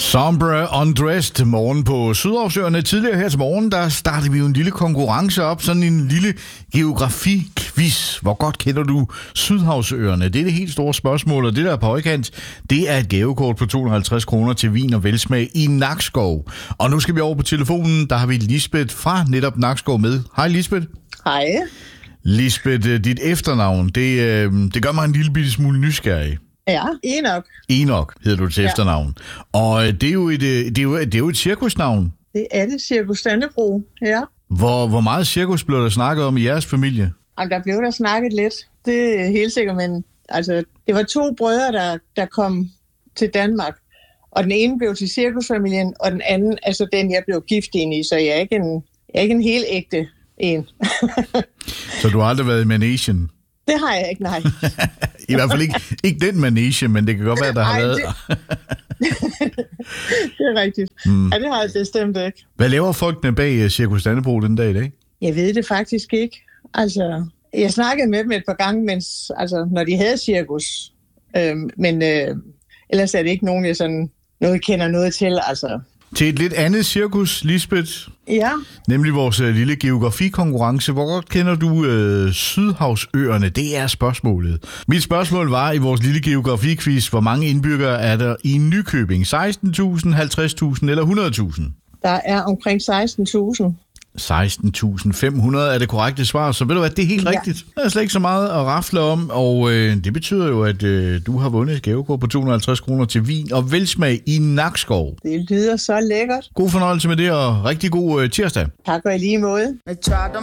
Sombre Undressed, morgen på Sydhavsøerne. Tidligere her til morgen, der startede vi jo en lille konkurrence op, sådan en lille geografi-quiz. Hvor godt kender du Sydhavsøerne? Det er det helt store spørgsmål, og det der er på højkant, det er et gavekort på 250 kroner til vin og velsmag i Nakskov. Og nu skal vi over på telefonen, der har vi Lisbeth fra netop Nakskov med. Hej Lisbeth. Hej. Lisbeth, dit efternavn, det gør mig en lille bitte smule nysgerrig. Ja, Enoch. Enoch hedder du til efternavn. Og det er jo et cirkusnavn. Det er det, Cirkus Dannebro, ja. Hvor meget cirkus blev der snakket om i jeres familie? Og der blev der snakket lidt. Det er helt sikkert, men altså, det var 2 brødre, der kom til Danmark. Og den ene blev til cirkusfamilien, og den anden, altså den, jeg blev gift ind i, så jeg er ikke en helt ægte en. Så du har aldrig været i managen? Det har jeg ikke, nej. I hvert fald ikke den manege, men det kan godt være, der har været. Det er rigtigt. Ja, det har jeg bestemt ikke. Hvad laver folkene bag Cirkus Dannebro den dag i dag? Jeg ved det faktisk ikke. Altså, jeg snakkede med dem et par gange, når de havde cirkus. Men ellers er det ikke nogen, jeg sådan kender noget til, altså. Til et lidt andet cirkus, Lisbeth. Ja. Nemlig vores lille geografikonkurrence. Hvor godt kender du Sydhavsøerne? Det er spørgsmålet. Mit spørgsmål var i vores lille geografikquiz, hvor mange indbyggere er der i Nykøbing? 16.000, 50.000 eller 100.000? Der er omkring 16.000. 16.500 er det korrekte svar, så ved du hvad, det er helt rigtigt. Der er slet ikke så meget at rafle om, og det betyder jo, at du har vundet et gavekort på 250 kroner til vin og velsmag i Nakskov. Det lyder så lækkert. God fornøjelse med det, og rigtig god tirsdag. Tak og i lige måde.